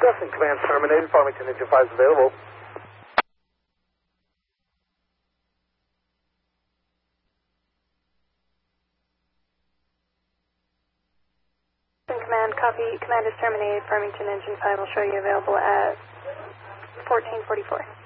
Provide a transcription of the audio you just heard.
Justin, command terminated. Farmington Engine 5 is available. Command, copy. Command is terminated. Farmington Engine 5 will show you available at 1444.